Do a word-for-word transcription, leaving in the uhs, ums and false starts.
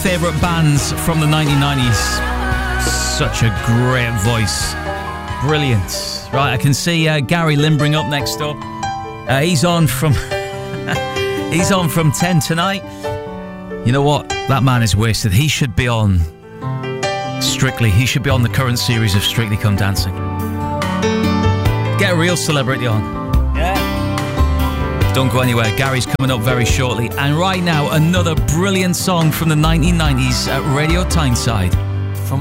favourite bands from the nineteen nineties. Such a great voice. Brilliant. Right, I can see uh, Gary Limbring up next up. Uh, he's on from he's on from ten tonight. You know what? That man is wasted. He should be on Strictly. He should be on the current series of Strictly Come Dancing. Get a real celebrity on. Yeah. Don't go anywhere. Gary's coming up very shortly. And right now, another brilliant song from the nineteen nineties at Radio Tyneside.